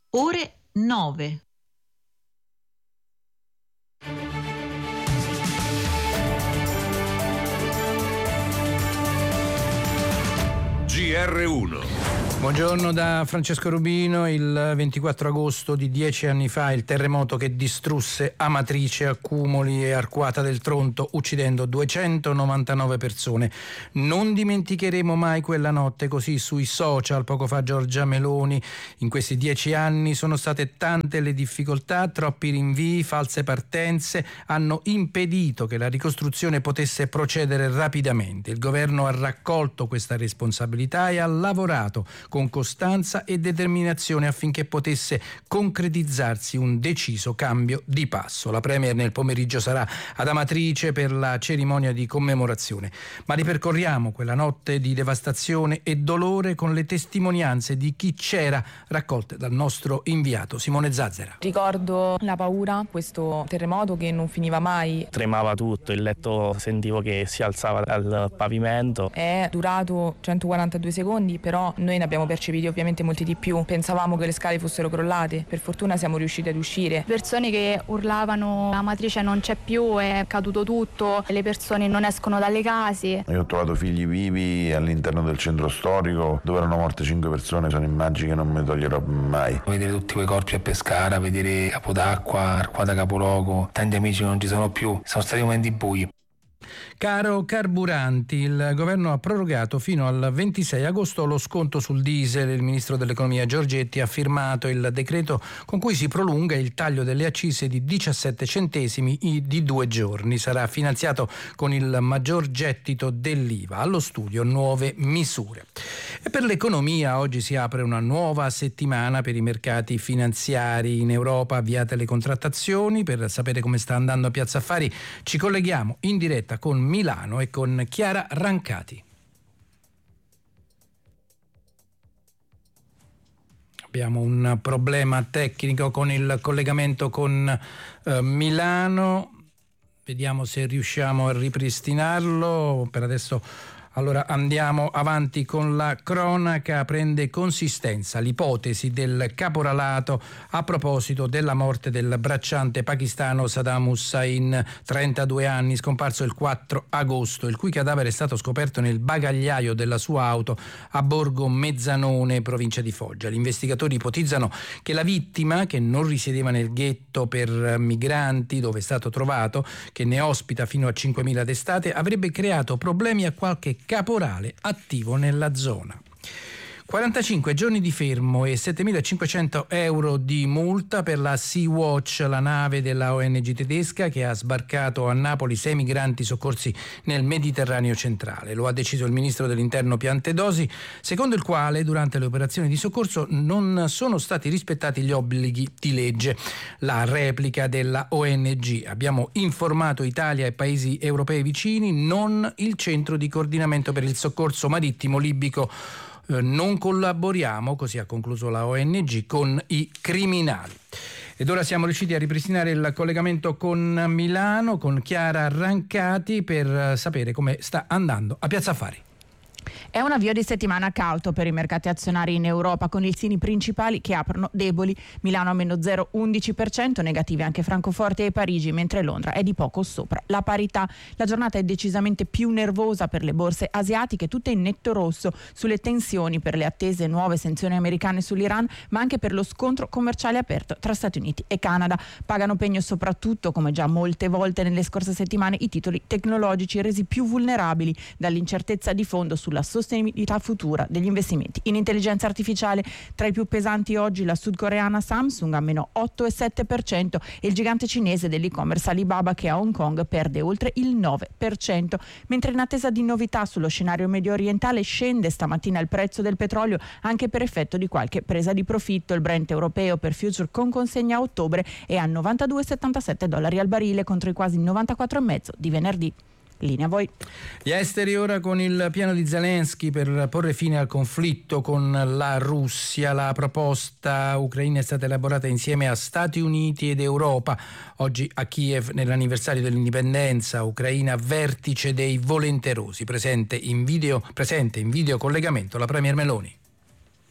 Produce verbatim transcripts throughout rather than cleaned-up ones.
ore nove. G R uno. Buongiorno da Francesco Rubino. Il ventiquattro agosto di dieci anni fa il terremoto che distrusse Amatrice, Accumoli e Arquata del Tronto, uccidendo duecentonovantanove persone. Non dimenticheremo mai quella notte, così sui social poco fa Giorgia Meloni. In questi dieci anni sono state tante le difficoltà, troppi rinvii, false partenze hanno impedito che la ricostruzione potesse procedere rapidamente. Il governo ha raccolto questa responsabilità e ha lavorato con costanza e determinazione affinché potesse concretizzarsi un deciso cambio di passo. La Premier nel pomeriggio sarà ad Amatrice per la cerimonia di commemorazione, ma ripercorriamo quella notte di devastazione e dolore con le testimonianze di chi c'era, raccolte dal nostro inviato Simone Zazzera. Ricordo la paura, questo terremoto che non finiva mai. Tremava tutto, il letto sentivo che si alzava dal pavimento. È durato centoquarantadue secondi, però noi ne abbiamo percepiti ovviamente molti di più. Pensavamo che le scale fossero crollate, per fortuna siamo riusciti ad uscire. Persone che urlavano Amatrice non c'è più, è caduto tutto, le persone non escono dalle case. Io ho trovato figli vivi all'interno del centro storico dove erano morte cinque persone, sono immagini che non mi toglierò mai. Vedere tutti quei corpi a Pescara, vedere Capodacqua, Arquata Capoluogo, tanti amici che non ci sono più, sono stati momenti bui. Caro carburanti, il governo ha prorogato fino al ventisei agosto lo sconto sul diesel. Il ministro dell'economia Giorgetti ha firmato il decreto con cui si prolunga il taglio delle accise di diciassette centesimi di due giorni. Sarà finanziato con il maggior gettito dell'I V A. Allo studio nuove misure. E per l'economia oggi si apre una nuova settimana per i mercati finanziari in Europa, avviate le contrattazioni. Per sapere come sta andando Piazza Affari ci colleghiamo in diretta con Milano e con Chiara Rancati. Abbiamo un problema tecnico con il collegamento con eh, Milano. Vediamo se riusciamo a ripristinarlo. Per adesso allora andiamo avanti con la cronaca. Prende consistenza l'ipotesi del caporalato a proposito della morte del bracciante pakistano Saddam Hussein, trentadue anni, scomparso il quattro agosto, il cui cadavere è stato scoperto nel bagagliaio della sua auto a Borgo Mezzanone, provincia di Foggia. Gli investigatori ipotizzano che la vittima, che non risiedeva nel ghetto per migranti dove è stato trovato, che ne ospita fino a cinquemila d'estate, avrebbe creato problemi a qualche caporale attivo nella zona. quarantacinque giorni di fermo e settemilacinquecento euro di multa per la Sea-Watch, la nave della O N G tedesca che ha sbarcato a Napoli sei migranti soccorsi nel Mediterraneo centrale. Lo ha deciso il ministro dell'Interno Piantedosi, secondo il quale durante le operazioni di soccorso non sono stati rispettati gli obblighi di legge. La replica della O N G: abbiamo informato Italia e paesi europei vicini, non il centro di coordinamento per il soccorso marittimo libico. Non collaboriamo, così ha concluso la O N G, con i criminali. Ed ora siamo riusciti a ripristinare il collegamento con Milano, con Chiara Rancati, per sapere come sta andando a Piazza Affari. È un avvio di settimana cauto per i mercati azionari in Europa, con i sini principali che aprono deboli. Milano a meno zero virgola undici per cento, negative anche Francoforte e Parigi, mentre Londra è di poco sopra la parità. La giornata è decisamente più nervosa per le borse asiatiche, tutte in netto rosso sulle tensioni per le attese nuove sanzioni americane sull'Iran, ma anche per lo scontro commerciale aperto tra Stati Uniti e Canada. Pagano pegno soprattutto, come già molte volte nelle scorse settimane, i titoli tecnologici resi più vulnerabili dall'incertezza di fondo sulla sostenibilità futura degli investimenti in intelligenza artificiale. Tra i più pesanti oggi la sudcoreana Samsung a meno otto virgola sette per cento e il gigante cinese dell'e-commerce Alibaba, che a Hong Kong perde oltre il nove per cento. Mentre in attesa di novità sullo scenario medio orientale scende stamattina il prezzo del petrolio, anche per effetto di qualche presa di profitto. Il Brent europeo per future con consegna a ottobre è a novantadue virgola settantasette dollari al barile contro i quasi novantaquattro virgola cinque di venerdì. Linea a voi. Gli esteri ora con il piano di Zelensky per porre fine al conflitto con la Russia. La proposta ucraina è stata elaborata insieme a Stati Uniti ed Europa. Oggi a Kiev, nell'anniversario dell'indipendenza ucraina, vertice dei volenterosi. Presente in video, presente in video collegamento la Premier Meloni.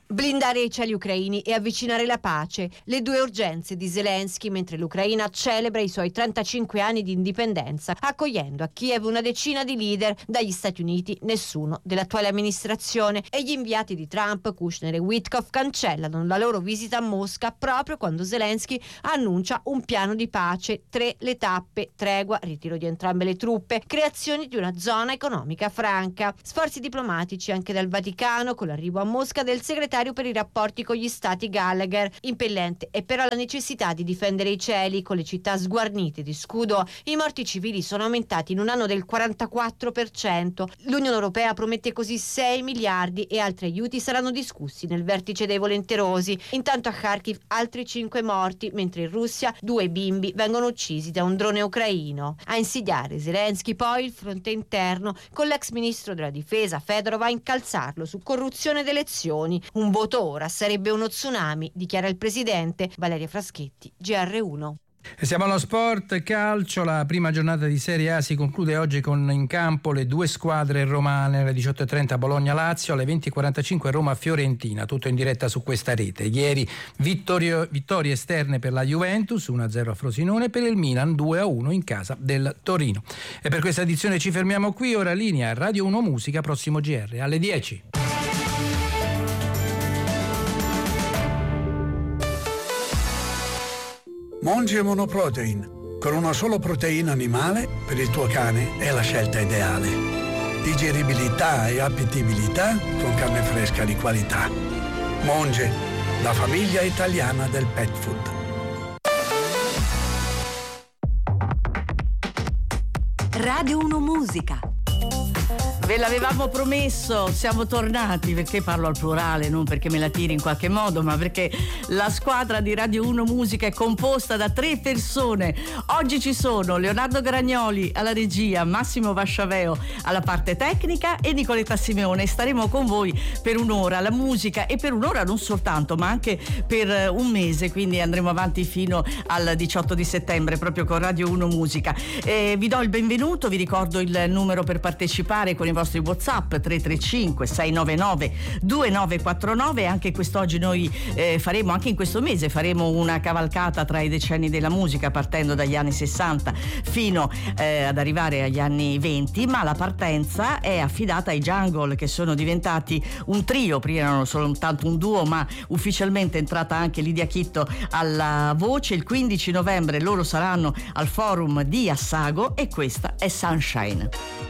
Blindare i cieli ucraini e avvicinare la pace, le due urgenze di Zelensky mentre l'Ucraina celebra i suoi trentacinque anni di indipendenza, accogliendo a Kiev una decina di leader, dagli Stati Uniti nessuno dell'attuale amministrazione, e gli inviati di Trump, Kushner e Witkoff, cancellano la loro visita a Mosca proprio quando Zelensky annuncia un piano di pace, tre le tappe: tregua, ritiro di entrambe le truppe, creazione di una zona economica franca. Sforzi diplomatici anche dal Vaticano, con l'arrivo a Mosca del segretario per i rapporti con gli stati Gallagher. Impellente è però la necessità di difendere i cieli. Con le città sguarnite di scudo, i morti civili sono aumentati in un anno del quarantaquattro per cento. L'Unione Europea promette così sei miliardi e altri aiuti saranno discussi nel vertice dei volenterosi. Intanto a Kharkiv altri cinque morti, mentre in Russia due bimbi vengono uccisi da un drone ucraino. A insidiare Zelensky poi il fronte interno, con l'ex ministro della difesa Fedorov a incalzarlo su corruzione ed elezioni. Un voto ora sarebbe uno tsunami, dichiara il presidente. Valeria Fraschetti, G R uno. E siamo allo sport calcio. La prima giornata di Serie A si conclude oggi con in campo le due squadre romane. Alle diciotto e trenta Bologna-Lazio, alle venti e quarantacinque Roma-Fiorentina, tutto in diretta su questa rete. Ieri vittorio, vittorie esterne per la Juventus, uno a zero a Frosinone, per il Milan due a uno in casa del Torino. E per questa edizione ci fermiamo qui. Ora linea Radio uno Musica, prossimo G R alle dieci. Monge Monoprotein, con una sola proteina animale per il tuo cane è la scelta ideale. Digeribilità e appetibilità con carne fresca di qualità. Monge, la famiglia italiana del pet food. Radio uno Musica. Ve l'avevamo promesso, siamo tornati, perché parlo al plurale, non perché me la tiri in qualche modo, ma perché la squadra di Radio uno Musica è composta da tre persone. Oggi ci sono Leonardo Gragnoli alla regia, Massimo Vasciaveo alla parte tecnica e Nicoletta Simeone. Staremo con voi per un'ora, la musica, e per un'ora non soltanto, ma anche per un mese, quindi andremo avanti fino al diciotto di settembre proprio con Radio uno Musica. Eh, vi do il benvenuto, vi ricordo il numero per partecipare con i vostri WhatsApp tre tre cinque sei nove nove due nove quattro nove. Anche quest'oggi noi eh, faremo, anche in questo mese faremo una cavalcata tra i decenni della musica, partendo dagli anni sessanta fino eh, ad arrivare agli anni venti, ma la partenza è affidata ai Jungle, che sono diventati un trio. Prima erano soltanto un duo, ma ufficialmente è entrata anche Lidia Chitto alla voce. Il quindici novembre loro saranno al Forum di Assago e questa è Sunshine.